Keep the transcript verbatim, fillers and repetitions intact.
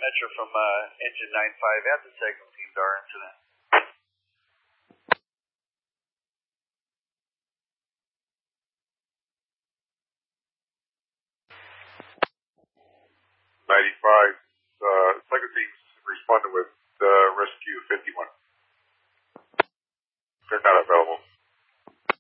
Metro from uh, engine nine five at the signal team to our incident. ninety-five, uh, signal teams responded with